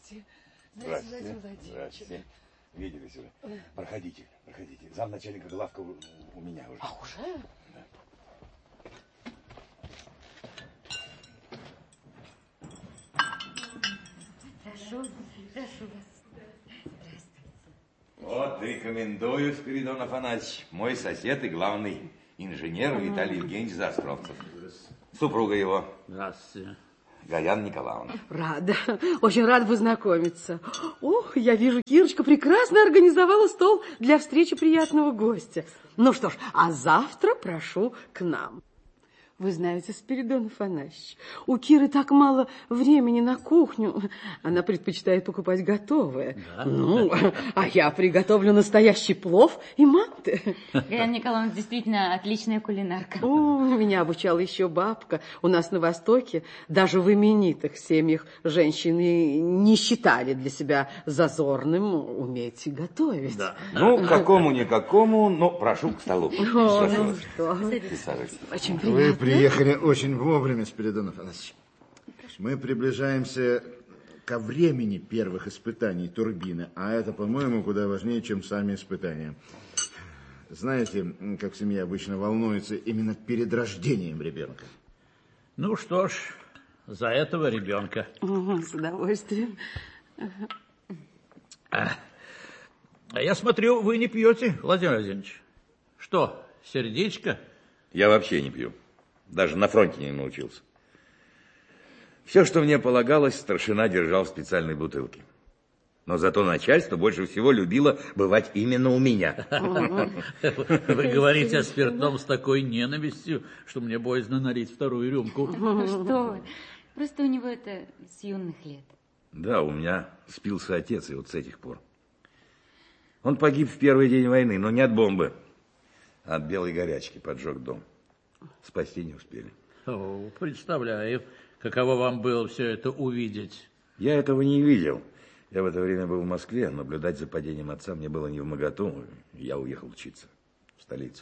Здравствуйте. Здравствуйте, здравствуйте. Видели сюда? Проходите, проходите. Замначальника главка у меня уже. А, уже? Да. Прошу, прошу вас. Вот, рекомендую, Спиридон Афанасьевич, мой сосед и главный инженер Виталий Евгеньевич Заостровцев. Супруга его. Здравствуйте. Гаяна Николаевна. Рада, очень рада познакомиться. Ох, я вижу, Кирочка прекрасно организовала стол для встречи приятного гостя. Ну что ж, а завтра прошу к нам. Вы знаете, Спиридон Афанасьевич, у Киры так мало времени на кухню. Она предпочитает покупать готовое. Да? Ну, а я приготовлю настоящий плов и манты. Гаяна Николаевна действительно отличная кулинарка. О, меня обучала еще бабка. У нас на Востоке даже в именитых семьях женщины не считали для себя зазорным уметь готовить. Да. Ну, какому-никакому, но прошу к столу. О, ну что? Очень приятно. Приехали очень вовремя, Спиридон Афанасьевич. Мы приближаемся ко времени первых испытаний турбины, а это, по-моему, куда важнее, чем сами испытания. Знаете, как семья обычно волнуется именно перед рождением ребенка? Ну что ж, за этого ребенка. С удовольствием. А я смотрю, вы не пьете, Владимир Владимирович. Что, сердечко? Я вообще не пью. Даже на фронте не научился. Все, что мне полагалось, старшина держал в специальной бутылке. Но зато начальство больше всего любило бывать именно у меня. Вы говорите о спиртном с такой ненавистью, что мне боязно налить вторую рюмку. Что вы? Просто у него это с юных лет. Да, у меня спился отец, и вот с этих пор. Он погиб в первый день войны, но не от бомбы, а от белой горячки, поджег дом. Спасти не успели. О, представляю, каково вам было все это увидеть. Я этого не видел. Я в это время был в Москве. Наблюдать за падением отца мне было невмоготу. Я уехал учиться в столицу.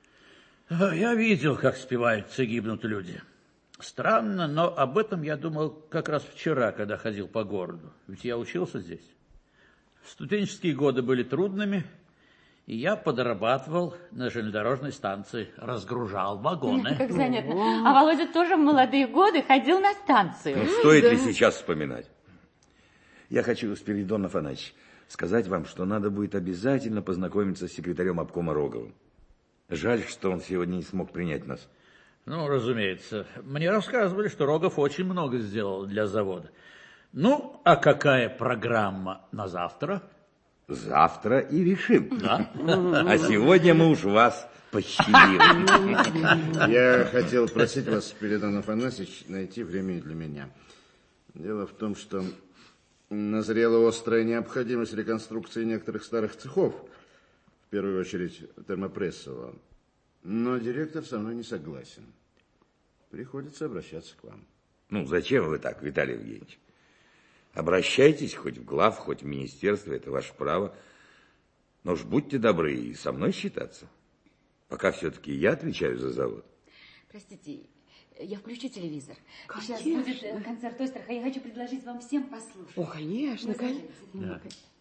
Я видел, как спиваются и гибнут люди. Странно, но об этом я думал как раз вчера, когда ходил по городу. Ведь я учился здесь. Студенческие годы были трудными, и я подрабатывал на железнодорожной станции, разгружал вагоны. Как занятно. А Володя тоже в молодые годы ходил на станцию. Ну, стоит ли сейчас вспоминать? Я хочу, Спиридон Афанасьевич, сказать вам, что надо будет обязательно познакомиться с секретарем обкома Роговым. Жаль, что он сегодня не смог принять нас. Ну, разумеется. Мне рассказывали, что Рогов очень много сделал для завода. Ну, а какая программа на завтра? Завтра и решим. Да? А сегодня мы уж вас пощадим. Я хотел просить вас, Спиридон Афанасьевич, найти время для меня. Дело в том, что назрела острая необходимость реконструкции некоторых старых цехов, в первую очередь термопрессового. Но директор со мной не согласен. Приходится обращаться к вам. Ну, зачем вы так, Виталий Евгеньевич? Обращайтесь хоть в глав, хоть в министерство, это ваше право. Но уж будьте добры и со мной считаться. Пока все-таки я отвечаю за завод. Простите, я включу телевизор. Конечно. Сейчас будет концерт Ойстраха. Я хочу предложить вам всем послушать. О, конечно, конечно. Да.